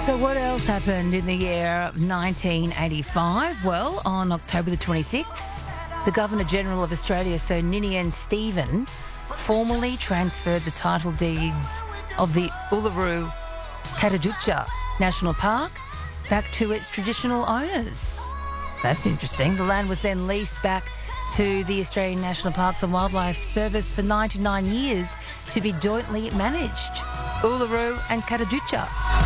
So what else happened in the year 1985? Well, on October the 26th, the Governor-General of Australia, Sir Ninian Stephen, formally transferred the title deeds of the Uluru Katajucha National Park back to its traditional owners. That's interesting. The land was then leased back to the Australian National Parks and Wildlife Service for 99 years to be jointly managed. Uluru and Katajucha.